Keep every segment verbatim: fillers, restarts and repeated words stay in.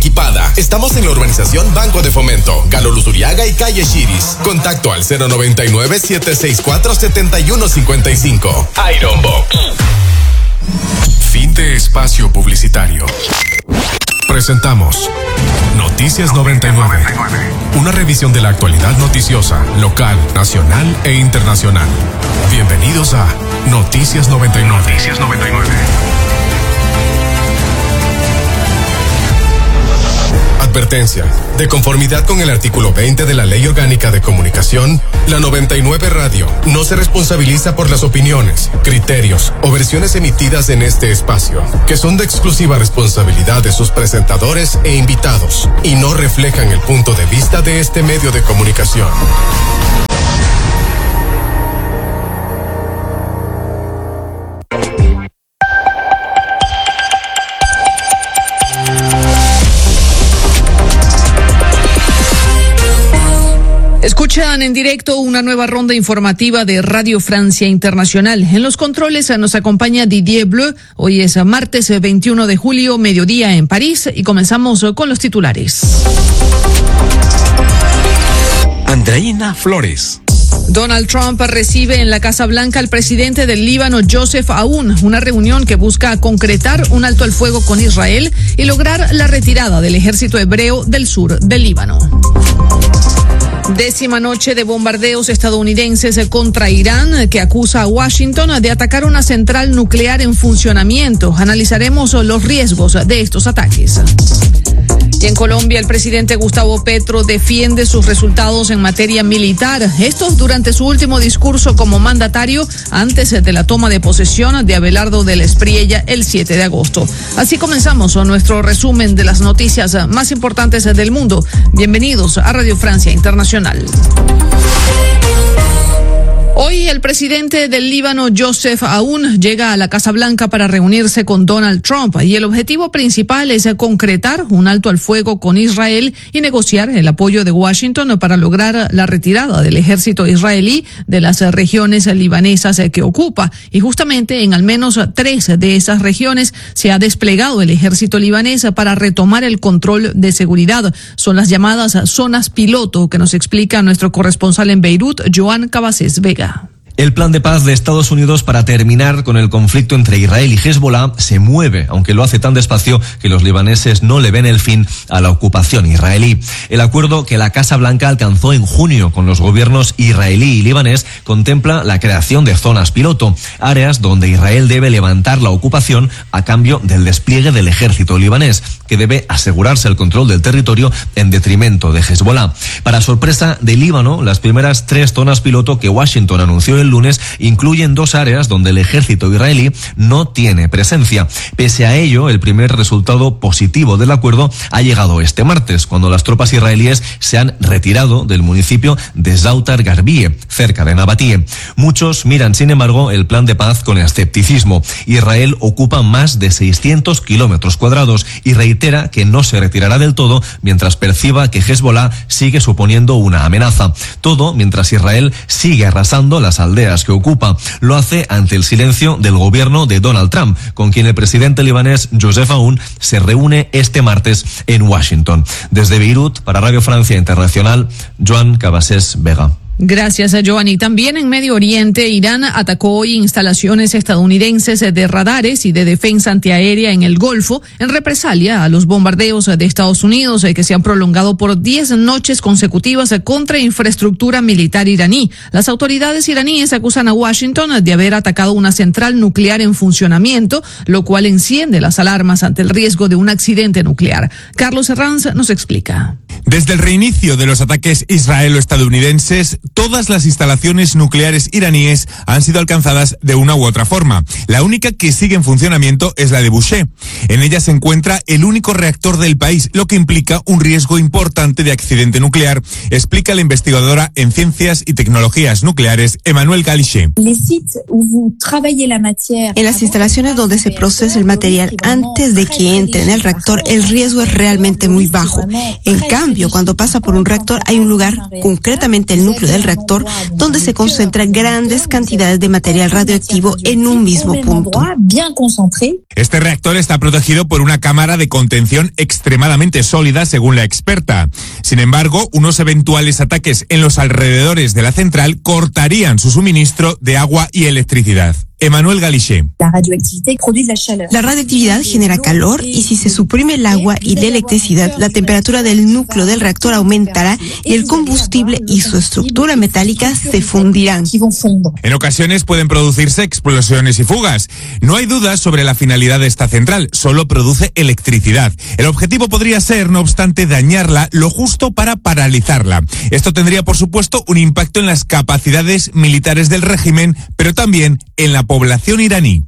equipada. Estamos en la urbanización Banco de Fomento, Galo Luzuriaga y calle Chiris. Contacto al cero noventa y nueve, siete seis cuatro, siete uno cinco cinco. Iron Box. Fin de espacio publicitario. Presentamos Noticias noventa y nueve, una revisión de la actualidad noticiosa, local, nacional e internacional. Bienvenidos a Noticias noventa y nueve. Noticias noventa y nueve. Advertencia. De conformidad con el artículo veinte de la Ley Orgánica de Comunicación, la noventa y nueve Radio no se responsabiliza por las opiniones, criterios o versiones emitidas en este espacio, que son de exclusiva responsabilidad de sus presentadores e invitados, y no reflejan el punto de vista de este medio de comunicación. Escuchan en directo una nueva ronda informativa de Radio Francia Internacional. En los controles nos acompaña Didier Bleu. Hoy es martes veintiuno de julio, mediodía en París, y comenzamos con los titulares. Andreina Flores. Donald Trump recibe en la Casa Blanca al presidente del Líbano, Joseph Aoun, una reunión que busca concretar un alto al fuego con Israel y lograr la retirada del ejército hebreo del sur del Líbano. Décima noche de bombardeos estadounidenses contra Irán, que acusa a Washington de atacar una central nuclear en funcionamiento. Analizaremos los riesgos de estos ataques. Y en Colombia, el presidente Gustavo Petro defiende sus resultados en materia militar. Esto durante su último discurso como mandatario antes de la toma de posesión de Abelardo del Espriella el siete de agosto. Así comenzamos nuestro resumen de las noticias más importantes del mundo. Bienvenidos a Radio Francia Internacional. Hoy el presidente del Líbano, Joseph Aoun, llega a la Casa Blanca para reunirse con Donald Trump, y el objetivo principal es concretar un alto al fuego con Israel y negociar el apoyo de Washington para lograr la retirada del ejército israelí de las regiones libanesas que ocupa. Y justamente en al menos tres de esas regiones se ha desplegado el ejército libanés para retomar el control de seguridad. Son las llamadas zonas piloto, que nos explica nuestro corresponsal en Beirut, Joan Cabasés Vega. El plan de paz de Estados Unidos para terminar con el conflicto entre Israel y Hezbollah se mueve, aunque lo hace tan despacio que los libaneses no le ven el fin a la ocupación israelí. El acuerdo que la Casa Blanca alcanzó en junio con los gobiernos israelí y libanés contempla la creación de zonas piloto, áreas donde Israel debe levantar la ocupación a cambio del despliegue del ejército libanés, que debe asegurarse el control del territorio en detrimento de Hezbollah. Para sorpresa de Líbano, las primeras tres zonas piloto que Washington anunció el lunes incluyen dos áreas donde el ejército israelí no tiene presencia. Pese a ello, el primer resultado positivo del acuerdo ha llegado este martes, cuando las tropas israelíes se han retirado del municipio de Zautar Garbie, cerca de Nabatie. Muchos miran, sin embargo, el plan de paz con escepticismo. Israel ocupa más de seiscientos kilómetros cuadrados y reitera que no se retirará del todo mientras perciba que Hezbollah sigue suponiendo una amenaza. Todo mientras Israel sigue arrasando las aldeas que ocupa. Lo hace ante el silencio del gobierno de Donald Trump, con quien el presidente libanés Joseph Aoun se reúne este martes en Washington. Desde Beirut, para Radio Francia Internacional, Joan Cabasés Vega. Gracias, Joanny. También en Medio Oriente, Irán atacó hoy instalaciones estadounidenses de radares y de defensa antiaérea en el Golfo, en represalia a los bombardeos de Estados Unidos que se han prolongado por diez noches consecutivas contra infraestructura militar iraní. Las autoridades iraníes acusan a Washington de haber atacado una central nuclear en funcionamiento, lo cual enciende las alarmas ante el riesgo de un accidente nuclear. Carlos Herranz nos explica. Desde el reinicio de los ataques israelo-estadounidenses, todas las instalaciones nucleares iraníes han sido alcanzadas de una u otra forma. La única que sigue en funcionamiento es la de Bushehr. En ella se encuentra el único reactor del país, lo que implica un riesgo importante de accidente nuclear, explica la investigadora en ciencias y tecnologías nucleares, Emmanuel Galichet. En las instalaciones donde se procesa el material antes de que entre en el reactor, el riesgo es realmente muy bajo. En cambio, cuando pasa por un reactor hay un lugar, concretamente el núcleo del del reactor, donde se concentran grandes cantidades de material radioactivo en un mismo punto. Este reactor está protegido por una cámara de contención extremadamente sólida, según la experta. Sin embargo, unos eventuales ataques en los alrededores de la central cortarían su suministro de agua y electricidad. Emmanuel Galichet. La radioactividad genera calor y si se suprime el agua y la electricidad, la temperatura del núcleo del reactor aumentará y el combustible y su estructura metálica se fundirán. En ocasiones pueden producirse explosiones y fugas. No hay dudas sobre la finalidad de esta central, solo produce electricidad. El objetivo podría ser, no obstante, dañarla lo justo para paralizarla. Esto tendría, por supuesto, un impacto en las capacidades militares del régimen, pero también en la población iraní.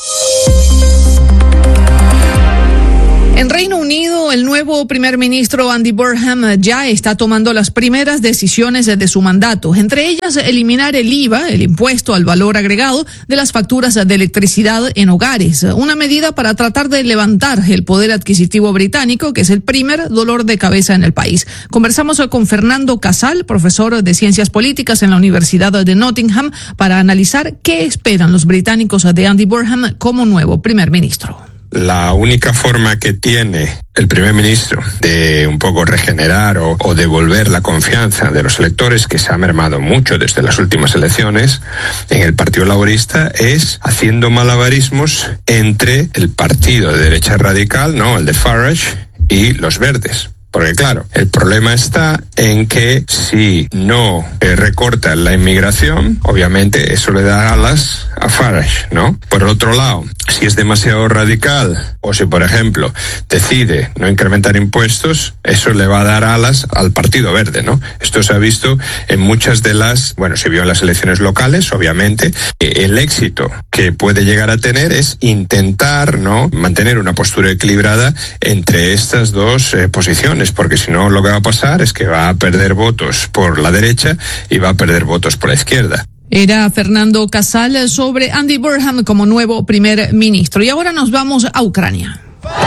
En Reino Unido, el nuevo primer ministro Andy Burnham ya está tomando las primeras decisiones de su mandato, entre ellas eliminar el I V A, el impuesto al valor agregado, de las facturas de electricidad en hogares, una medida para tratar de levantar el poder adquisitivo británico, que es el primer dolor de cabeza en el país. Conversamos con Fernando Casal, profesor de Ciencias Políticas en la Universidad de Nottingham, para analizar qué esperan los británicos de Andy Burnham como nuevo primer ministro. La única forma que tiene el primer ministro de un poco regenerar o, o devolver la confianza de los electores, que se ha mermado mucho desde las últimas elecciones en el Partido Laborista, es haciendo malabarismos entre el partido de derecha radical, ¿no?, el de Farage, y los verdes. Porque claro, el problema está en que si no eh, recortan la inmigración, obviamente eso le da alas a Farage, ¿no? Por otro lado, si es demasiado radical o si, por ejemplo, decide no incrementar impuestos, eso le va a dar alas al Partido Verde, ¿no? Esto se ha visto en muchas de las, bueno, se vio en las elecciones locales, obviamente. El éxito que puede llegar a tener es intentar, ¿no?, mantener una postura equilibrada entre estas dos eh, posiciones. Porque si no, lo que va a pasar es que va a perder votos por la derecha y va a perder votos por la izquierda. Era Fernando Casal sobre Andy Burnham como nuevo primer ministro. Y ahora nos vamos a Ucrania.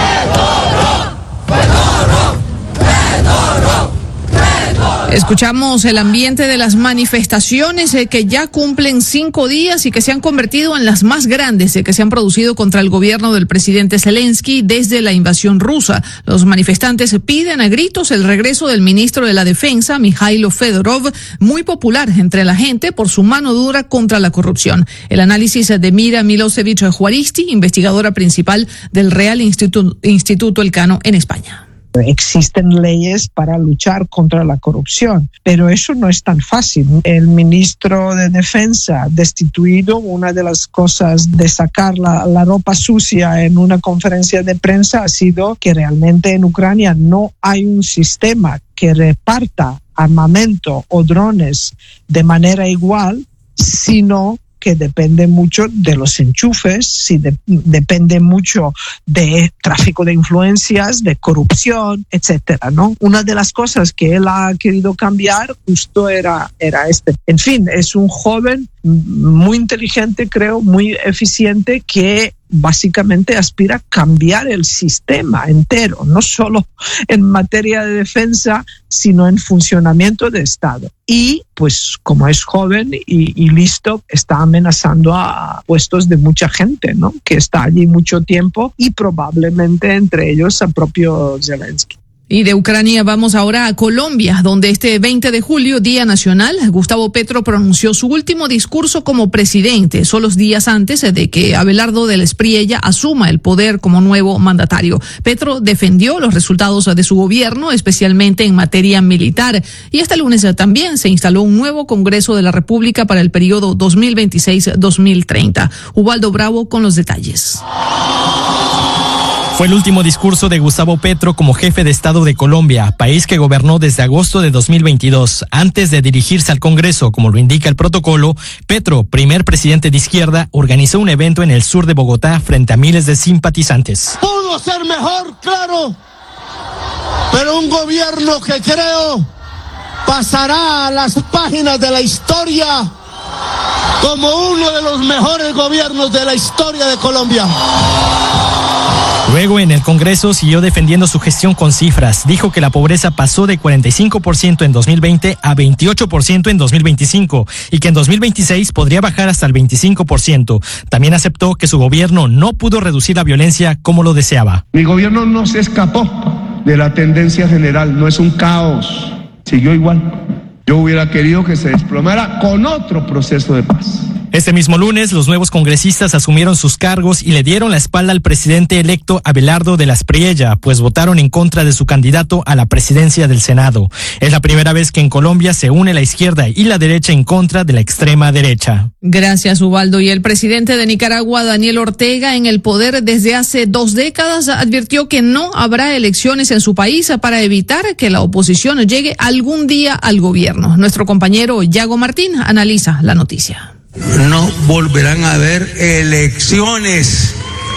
Escuchamos el ambiente de las manifestaciones eh, que ya cumplen cinco días y que se han convertido en las más grandes eh, que se han producido contra el gobierno del presidente Zelensky desde la invasión rusa. Los manifestantes piden a gritos el regreso del ministro de la Defensa, Mikhailo Fedorov, muy popular entre la gente por su mano dura contra la corrupción. El análisis de Mira Milosevic Juaristi, investigadora principal del Real Instituto, Instituto Elcano en España. Existen leyes para luchar contra la corrupción, pero eso no es tan fácil. El ministro de Defensa destituido, una de las cosas de sacar la, la ropa sucia en una conferencia de prensa ha sido que realmente en Ucrania no hay un sistema que reparta armamento o drones de manera igual, sino que depende mucho de los enchufes, sí, de, depende mucho de tráfico de influencias, de corrupción, etcétera, ¿no? Una de las cosas que él ha querido cambiar justo era, era este. En fin, es un joven muy inteligente, creo, muy eficiente, que básicamente aspira a cambiar el sistema entero, no solo en materia de defensa, sino en funcionamiento de Estado. Y, pues, como es joven y, y listo, está amenazando a puestos de mucha gente, ¿no?, que está allí mucho tiempo, y probablemente entre ellos a propio Zelensky. Y de Ucrania vamos ahora a Colombia, donde este veinte de julio, Día Nacional, Gustavo Petro pronunció su último discurso como presidente, solo días antes de que Abelardo del Espriella asuma el poder como nuevo mandatario. Petro defendió los resultados de su gobierno, especialmente en materia militar. Y este lunes también se instaló un nuevo Congreso de la República para el periodo dos mil veintiséis a dos mil treinta. Ubaldo Bravo con los detalles. Fue el último discurso de Gustavo Petro como jefe de Estado de Colombia, país que gobernó desde agosto de dos mil veintidós. Antes de dirigirse al Congreso, como lo indica el protocolo, Petro, primer presidente de izquierda, organizó un evento en el sur de Bogotá frente a miles de simpatizantes. Pudo ser mejor, claro, pero un gobierno que creo pasará a las páginas de la historia como uno de los mejores gobiernos de la historia de Colombia. Luego, en el Congreso, siguió defendiendo su gestión con cifras. Dijo que la pobreza pasó de cuarenta y cinco por ciento en dos mil veinte a veintiocho por ciento en dos mil veinticinco y que en dos mil veintiséis podría bajar hasta el veinticinco por ciento. También aceptó que su gobierno no pudo reducir la violencia como lo deseaba. Mi gobierno no se escapó de la tendencia general, no es un caos, siguió igual. Yo hubiera querido que se desplomara con otro proceso de paz. Este mismo lunes, los nuevos congresistas asumieron sus cargos y le dieron la espalda al presidente electo Abelardo de la Espriella, pues votaron en contra de su candidato a la presidencia del Senado. Es la primera vez que en Colombia se une la izquierda y la derecha en contra de la extrema derecha. Gracias, Ubaldo. Y el presidente de Nicaragua, Daniel Ortega, en el poder desde hace dos décadas, advirtió que no habrá elecciones en su país para evitar que la oposición llegue algún día al gobierno. Nuestro compañero Yago Martín analiza la noticia. No volverán a haber elecciones.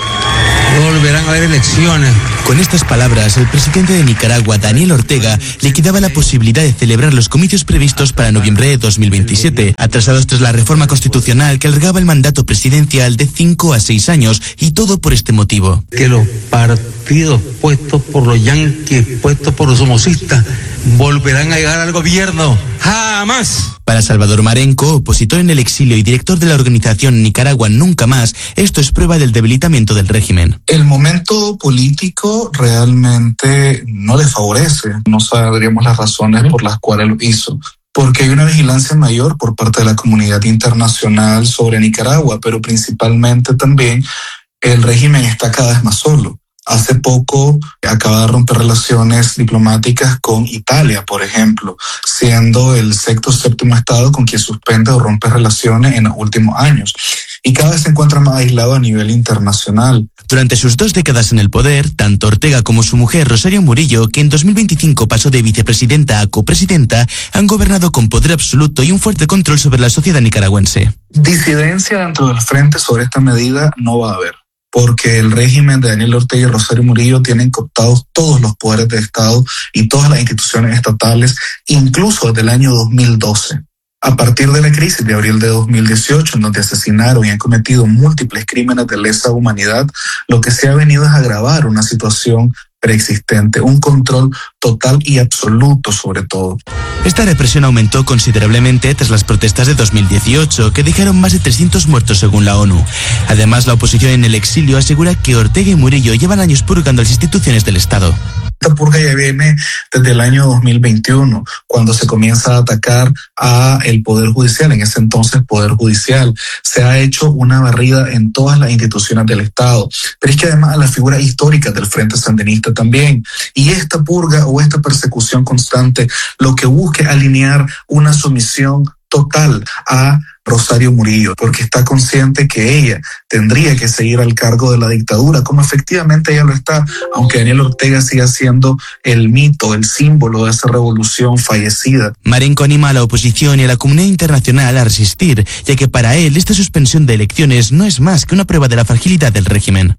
No volverán a haber elecciones. Con estas palabras, el presidente de Nicaragua, Daniel Ortega, liquidaba la posibilidad de celebrar los comicios previstos para noviembre de dos mil veintisiete, atrasados tras la reforma constitucional que alargaba el mandato presidencial de cinco a seis años, y todo por este motivo. Que los partidos puestos por los yanquis, puestos por los somocistas, volverán a llegar al gobierno. ¡Jamás! Para Salvador Marenco, opositor en el exilio y director de la organización Nicaragua Nunca Más, esto es prueba del debilitamiento del régimen. El momento político realmente no le favorece. No sabríamos las razones por las cuales lo hizo. Porque hay una vigilancia mayor por parte de la comunidad internacional sobre Nicaragua, pero principalmente también el régimen está cada vez más solo. Hace poco acaba de romper relaciones diplomáticas con Italia, por ejemplo, siendo el sexto séptimo estado con quien suspende o rompe relaciones en los últimos años. Y cada vez se encuentra más aislado a nivel internacional. Durante sus dos décadas en el poder, tanto Ortega como su mujer Rosario Murillo, que en dos mil veinticinco pasó de vicepresidenta a copresidenta, han gobernado con poder absoluto y un fuerte control sobre la sociedad nicaragüense. Disidencia dentro del frente sobre esta medida no va a haber, porque el régimen de Daniel Ortega y Rosario Murillo tienen cooptados todos los poderes de Estado y todas las instituciones estatales, incluso desde el año dos mil doce. A partir de la crisis de abril de dos mil dieciocho, en donde asesinaron y han cometido múltiples crímenes de lesa humanidad, lo que se ha venido es agravar una situación preexistente, un control total y absoluto sobre todo. Esta represión aumentó considerablemente tras las protestas de dos mil dieciocho, que dejaron más de trescientos muertos según la ONU. Además, la oposición en el exilio asegura que Ortega y Murillo llevan años purgando las instituciones del Estado. Esta purga ya viene desde el año dos mil veintiuno, cuando se comienza a atacar a el Poder Judicial, en ese entonces Poder Judicial. Se ha hecho una barrida en todas las instituciones del Estado, pero es que además a las figuras históricas del Frente Sandinista también. Y esta purga o esta persecución constante lo que busca es alinear una sumisión total a Rosario Murillo, porque está consciente que ella tendría que seguir al cargo de la dictadura, como efectivamente ella lo está, aunque Daniel Ortega siga siendo el mito, el símbolo de esa revolución fallecida. Marenco anima a la oposición y a la comunidad internacional a resistir, ya que para él esta suspensión de elecciones no es más que una prueba de la fragilidad del régimen.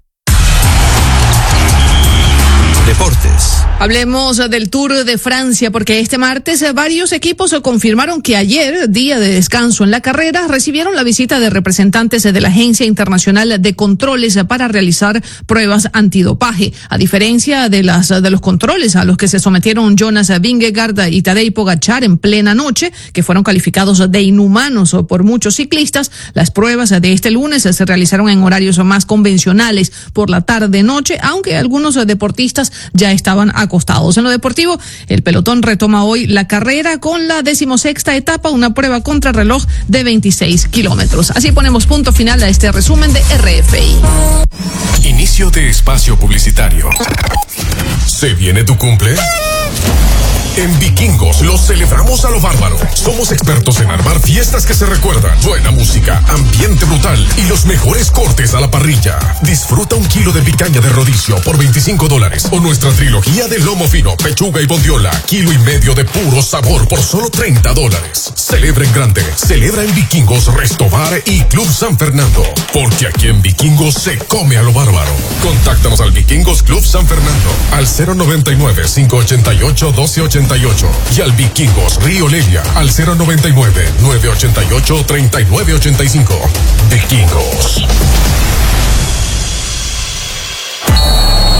Deportes. Hablemos del Tour de Francia, porque este martes varios equipos confirmaron que ayer, día de descanso en la carrera, recibieron la visita de representantes de la Agencia Internacional de Controles para realizar pruebas antidopaje. A diferencia de las de los controles a los que se sometieron Jonas Vingegaard y Tadej Pogačar en plena noche, que fueron calificados de inhumanos por muchos ciclistas, las pruebas de este lunes se realizaron en horarios más convencionales por la tarde-noche, aunque algunos deportistas ya estaban acostados. En lo deportivo, el pelotón retoma hoy la carrera con la decimosexta etapa, una prueba contrarreloj de veintiséis kilómetros. Así ponemos punto final a este resumen de R F I. Inicio de espacio publicitario. ¿Se viene tu cumple? En Vikingos lo celebramos a lo bárbaro. Somos expertos en armar fiestas que se recuerdan, buena música, ambiente brutal y los mejores cortes a la parrilla. Disfruta un kilo de picaña de rodicio por veinticinco dólares o nuestra trilogía de lomo fino, pechuga y bondiola, kilo y medio de puro sabor por solo treinta dólares. Celebra en grande, celebra en Vikingos, Resto Bar y Club San Fernando, porque aquí en Vikingos se come a lo bárbaro. Contáctanos al Vikingos Club San Fernando al cero noventa y nueve, cinco ochenta y ocho, doce ochenta y ocho y al Vikingos Río Lelia al cero noventa y nueve, nueve ochenta y ocho, treinta y nueve ochenta y cinco. Vikingos.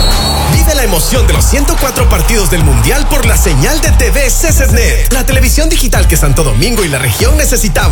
emoción de los ciento cuatro partidos del Mundial por la señal de T V C C Net, la televisión digital que Santo Domingo y la región necesitaban.